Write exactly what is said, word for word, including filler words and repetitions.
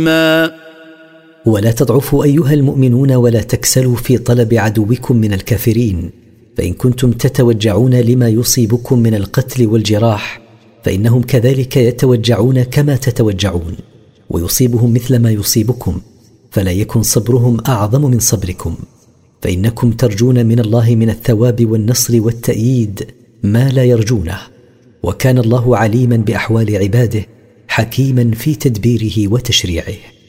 ولا تضعفوا أيها المؤمنون ولا تكسلوا في طلب عدوكم من الكافرين، فإن كنتم تتوجعون لما يصيبكم من القتل والجراح فإنهم كذلك يتوجعون كما تتوجعون، ويصيبهم مثل ما يصيبكم، فلا يكن صبرهم أعظم من صبركم، فإنكم ترجون من الله من الثواب والنصر والتأييد ما لا يرجونه، وكان الله عليما بأحوال عباده حكيما في تدبيره وتشريعه.